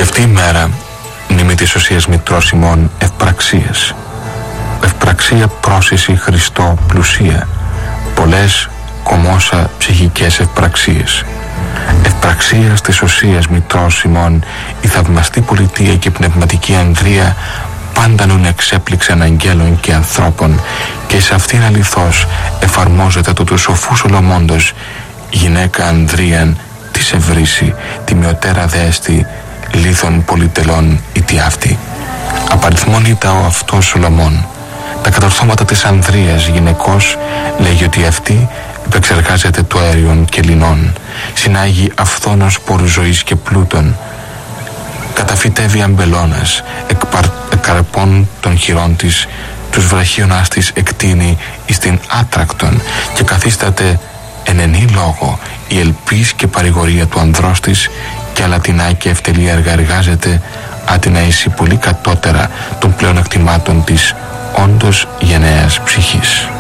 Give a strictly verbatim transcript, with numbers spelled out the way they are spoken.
Τη αυτή η μέρα μνήμη της Οσίας Μητρός ημών ευπραξίες. Ευπραξία πρόσεση Χριστό πλουσία, πολλές κομμόσα ψυχικές ευπραξίες. Ευπραξία της Οσίας Μητρός ημών η θαυμαστή πολιτεία και πνευματική ανδρεία πάντα νουν εξέπληξαν αγγέλων και ανθρώπων, και σε αυτήν αληθώς εφαρμόζεται το του σοφού Σολομώντος γυναίκα ανδρίαν της ευρύση, τη μειωτέρα δέστη λίθων πολυτελών ή τι αυτή. Απαριθμόν ήτα ο αυτός Σολομών. Τα κατορθώματα της ανδρείας γυναικός λέγει ότι αυτή επεξεργάζεται το αέριον και λινών, συνάγει αυθόνος πόρους ζωής και πλούτων, καταφυτεύει αμπελώνας, εκκαρπών των χειρών της, τους βραχίωνάς της εκτείνει εις την άτρακτον και καθίσταται εν ενή λόγο η ελπίς και παρηγορία του ανδρός της, και αλατινά και ευτελή έργα εργάζεται, άτι να ήσει πολύ κατώτερα των πλέον εκτιμάτων της όντως γενναίας ψυχής.